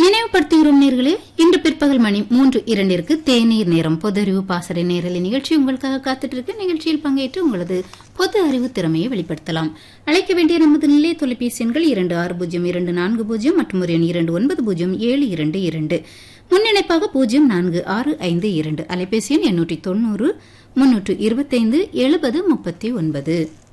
நினைவுபடுத்துகிறோம் நேர்களே, இன்று பிற்பகல் மணி 3:02 தேநீர் நேரம் பொது அறிவு பாசறை நேரலை நிகழ்ச்சி உங்களுக்காக காத்துட்டு இருக்கு. நிகழ்ச்சியில் பங்கேற்று உங்களது பொது அறிவு திறமையை வெளிப்படுத்தலாம். அழைக்க வேண்டிய நமது நிலைய தொலைபேசி எண்கள் 260240 மற்றும் ஒரு எண் 290722. முன்னிணைப்பாக 046552. அலைபேசி எண் 890 325 70 39.